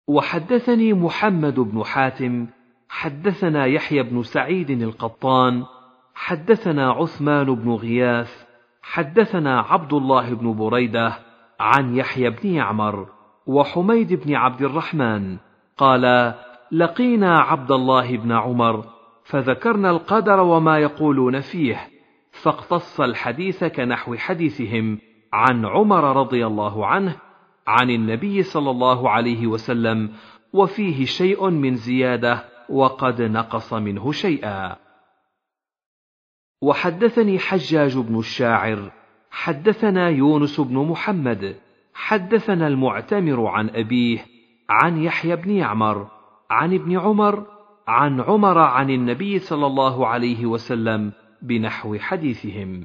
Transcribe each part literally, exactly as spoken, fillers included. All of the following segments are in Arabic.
وحدثني محمد بن حاتم حدثنا يحيى بن سعيد القطان حدثنا عثمان بن غياث حدثنا عبد الله بن بريدة عن يحيى بن يعمر وحميد بن عبد الرحمن قال: لقينا عبد الله بن عمر فذكرنا القدر وما يقولون فيه، فاقتص الحديث كنحو حديثهم عن عمر رضي الله عنه عن النبي صلى الله عليه وسلم، وفيه شيء من زيادة وقد نقص منه شيئا. وحدثني حجاج بن الشاعر حدثنا يونس بن محمد حدثنا المعتمر عن أبيه عن يحيى بن يعمر عن ابن عمر عن عمر عن النبي صلى الله عليه وسلم بنحو حديثهم.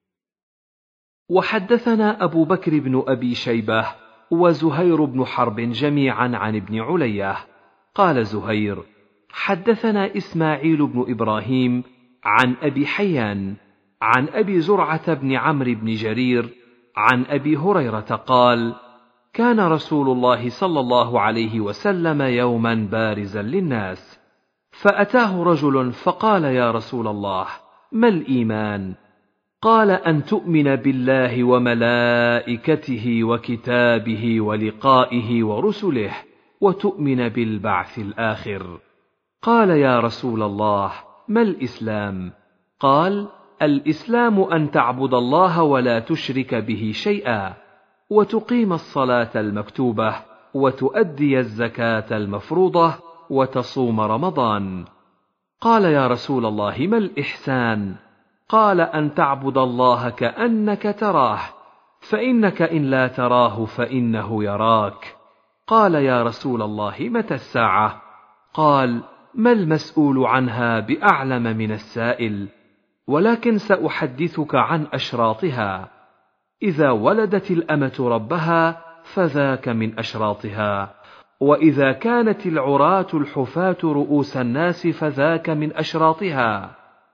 وحدثنا أبو بكر بن أبي شيبة وزهير بن حرب جميعا عن ابن علية قال زهير: حدثنا إسماعيل بن إبراهيم عن أبي حيان عن أبي زرعة بن عمرو بن جرير عن أبي هريرة قال: كان رسول الله صلى الله عليه وسلم يوما بارزا للناس، فأتاه رجل فقال: يا رسول الله، ما الإيمان؟ قال: أن تؤمن بالله وملائكته وكتابه ولقائه ورسله وتؤمن بالبعث الآخر. قال: يا رسول الله، ما الإسلام؟ قال: الإسلام أن تعبد الله ولا تشرك به شيئا، وتقيم الصلاة المكتوبة، وتؤدي الزكاة المفروضة، وتصوم رمضان. قال: يا رسول الله، ما الإحسان؟ قال: أن تعبد الله كأنك تراه، فإنك إن لا تراه فإنه يراك. قال: يا رسول الله، متى الساعة؟ قال: ما المسؤول عنها بأعلم من السائل، ولكن سأحدثك عن أشراطها. إذا ولدت الأمة ربها فذاك من أشراطها، وإذا كانت العراة الحفاة رؤوس الناس فذاك من أشراطها،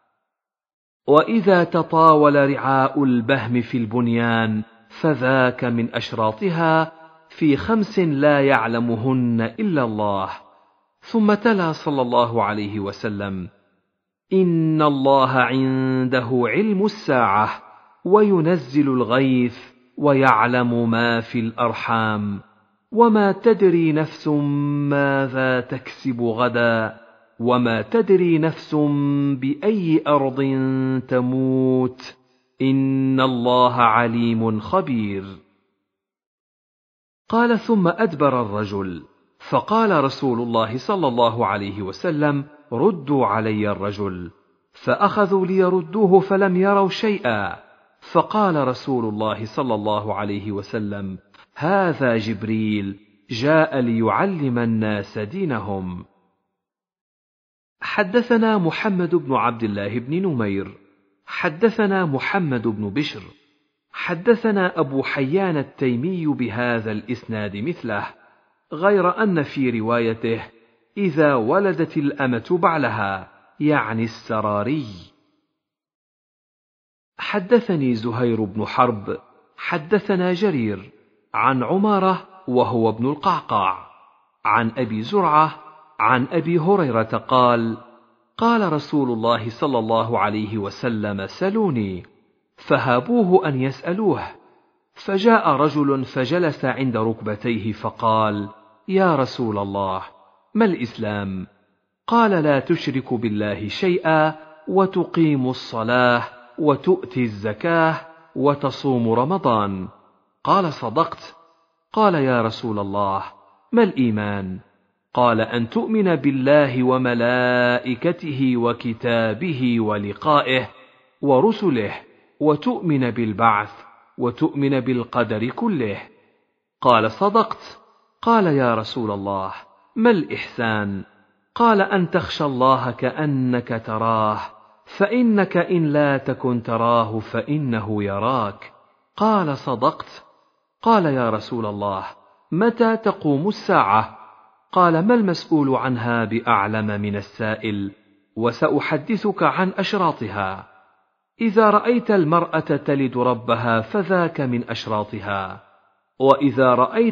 وإذا تطاول رعاء البهم في البنيان فذاك من أشراطها، في خمس لا يعلمهن إلا الله. ثم تلا صلى الله عليه وسلم: إن الله عنده علم الساعة وينزل الغيث ويعلم ما في الأرحام، وما تدري نفس ماذا تكسب غدا، وما تدري نفس بأي أرض تموت، إن الله عليم خبير. قال: ثم أدبر الرجل، فقال رسول الله صلى الله عليه وسلم: ردوا علي الرجل. فأخذوا ليردوه فلم يروا شيئا، فقال رسول الله صلى الله عليه وسلم: هذا جبريل جاء ليعلم الناس دينهم. حدثنا محمد بن عبد الله بن نمير حدثنا محمد بن بشر حدثنا أبو حيان التيمي بهذا الإسناد مثله، غير أن في روايته: إذا ولدت الأمة بعلها، يعني السراري. حدثني زهير بن حرب حدثنا جرير عن عمارة وهو ابن القعقاع عن أبي زرعة عن أبي هريرة قال: قال رسول الله صلى الله عليه وسلم: سلوني. فهابوه أن يسألوه، فجاء رجل فجلس عند ركبتيه فقال: يا رسول الله، ما الإسلام؟ قال: لا تشرك بالله شيئا، وتقيم الصلاة، وتؤتي الزكاة، وتصوم رمضان. قال: صدقت. قال: يا رسول الله، ما الإيمان؟ قال: أن تؤمن بالله وملائكته وكتابه ولقائه ورسله، وتؤمن بالبعث، وتؤمن بالقدر كله. قال: صدقت. قال: يا رسول الله، ما الإحسان؟ قال: أن تخشى الله كأنك تراه، فإنك إن لا تكن تراه فإنه يراك. قال: صدقت. قال: يا رسول الله، متى تقوم الساعة؟ قال: ما المسؤول عنها بأعلم من السائل، وسأحدثك عن أشراطها. إذا رأيت المرأة تلد ربها فذاك من أشراطها، وإذا رأيت